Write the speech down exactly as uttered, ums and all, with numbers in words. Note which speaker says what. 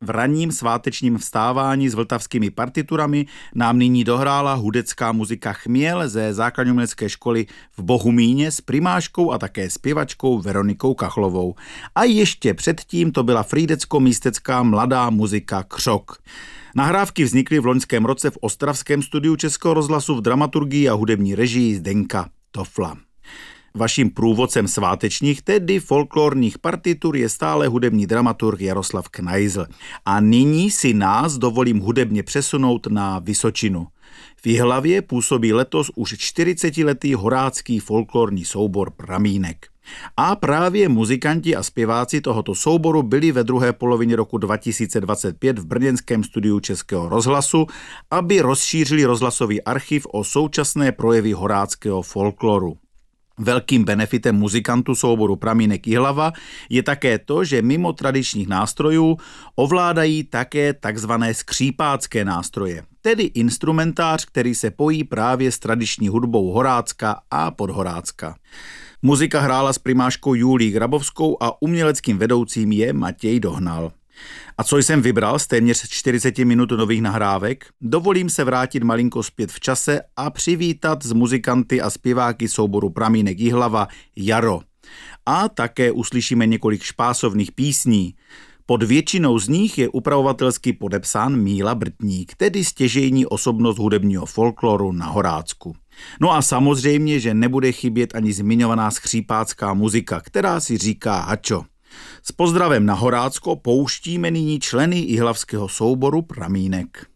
Speaker 1: V ranním svátečním vstávání s vltavskými partiturami nám nyní dohrála hudecká muzika Chměl ze základňoumělecké školy v Bohumíně s primáškou a také zpěvačkou Veronikou Kachlovou. A ještě předtím to byla frýdecko-místecká mladá muzika Křok. Nahrávky vznikly v loňském roce v ostravském studiu Českého rozhlasu v dramaturgii a hudební režii Zdenka Tofla. Vaším průvodcem svátečních, tedy folklorních partitur, je stále hudební dramaturg Jaroslav Knajzl. A nyní si nás dovolím hudebně přesunout na Vysočinu. V Jihlavě působí letos už čtyřicetiletý horácký folklorní soubor Pramínek. A právě muzikanti a zpěváci tohoto souboru byli ve druhé polovině roku dva tisíce dvacet pět v brněnském studiu Českého rozhlasu, aby rozšířili rozhlasový archiv o současné projevy horáckého folkloru. Velkým benefitem muzikantů souboru Pramínek Jihlava je také to, že mimo tradičních nástrojů ovládají také takzvané skřípácké nástroje, tedy instrumentář, který se pojí právě s tradiční hudbou Horácka a Podhorácka. Muzika hrála s primáškou Julií Grabovskou a uměleckým vedoucím je Matěj Dohnal. A co jsem vybral z téměř čtyřicet minut nových nahrávek? Dovolím se vrátit malinko zpět v čase a přivítat z muzikanty a zpěváky souboru Pramínek Jihlava Jaro. A také uslyšíme několik špásovných písní. Pod většinou z nich je upravovatelsky podepsán Míla Brtník, tedy stěžejní osobnost hudebního folkloru na Horácku. No a samozřejmě, že nebude chybět ani zmiňovaná skřípácká muzika, která si říká hačo. S pozdravem na Horácko pouštíme nyní členy jihlavského souboru Pramínek.